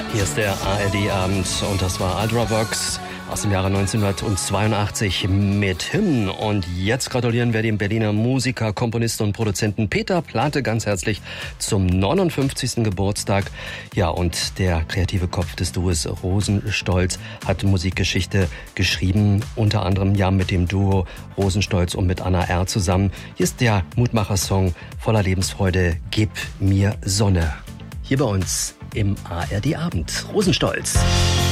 Hier ist der ARD-Abend und das war Ultravox aus dem Jahre 1982 mit Hymn. Und jetzt gratulieren wir dem Berliner Musiker, Komponisten und Produzenten Peter Plate ganz herzlich zum 59. Geburtstag. Ja, und der kreative Kopf des Duos Rosenstolz hat Musikgeschichte geschrieben, unter anderem ja mit dem Duo Rosenstolz und mit Anna R. zusammen. Hier ist der Mutmacher-Song voller Lebensfreude, Gib mir Sonne. Hier bei uns im ARD-Abend. Rosenstolz.